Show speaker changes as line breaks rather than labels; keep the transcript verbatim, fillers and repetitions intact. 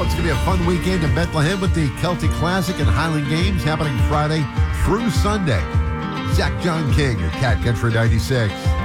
well. It's going to be a fun weekend in Bethlehem with the Celtic Classic and Highland Games happening Friday through Sunday. Zach John King at Cat Country ninety-six.